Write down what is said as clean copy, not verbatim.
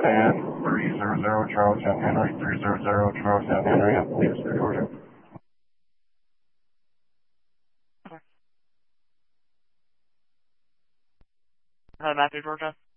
and 300 Charlie South Henry, 300 Charlie South Henry, and please, Georgia. Matthew, Georgia.